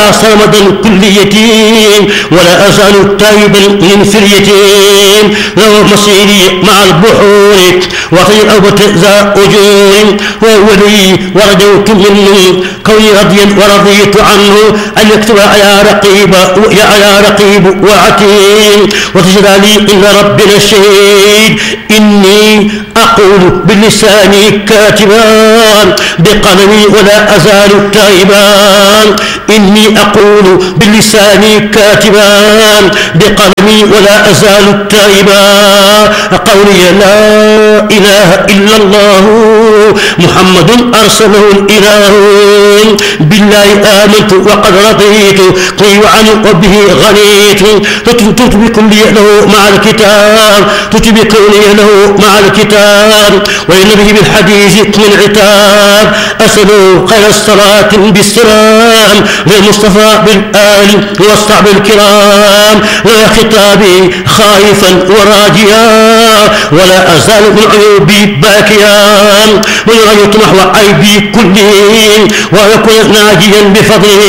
أرى سرمدا كليتي ولا أزال تائبا من فريتي لو مصيري مع البحور وخير أوبة ذا أجور وولي ورجوت منه كوني رضيا ورضيت عنه أن يكتب يا رقيب وعتيد وتجرى لي إن ربنا الشهيد إني أقول بلساني كاتبان بقلمي ولا أزال تائبان إني أقول بلساني كاتبان بقلمي ولا أزال تائبان قولي لا إله إلا الله محمد أرسله الإله بالله آمنت وقد رضيت قي عنه وبه غنيت تتبكني له مع الكتاب تتبكني له مع الكتاب ولنبي بالحديث من عتاب أسأل خير الصلاة بالسلام للمصطفى بالآل والصحب الكرام لا خطابي خائفا وراجيا ولا أزال من عيوبي باكيا ويغير محو عيبي كلهم ويكون ناجيا بفضله